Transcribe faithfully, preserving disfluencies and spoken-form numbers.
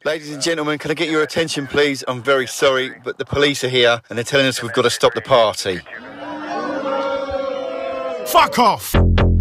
Ladies and gentlemen, can I get your attention, please? I'm very sorry, but the police are here and they're telling us we've got to stop the party. Fuck off!